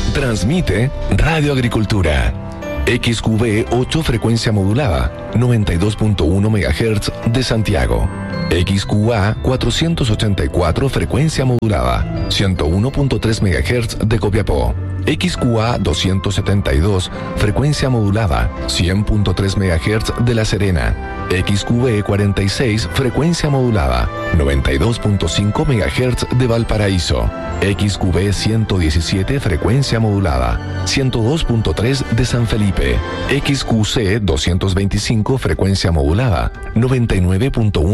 Transmite Radio Agricultura. XQB 8 frecuencia modulada, 92.1 MHz de Santiago. XQA 484 frecuencia modulada, 101.3 MHz de Copiapó. XQA 272 frecuencia modulada, 100.3 MHz de La Serena. XQB 46 frecuencia modulada, 92.5 MHz de Valparaíso. XQB 117 frecuencia modulada, 102.3 de San Felipe. XQC 225 frecuencia modulada, 99.1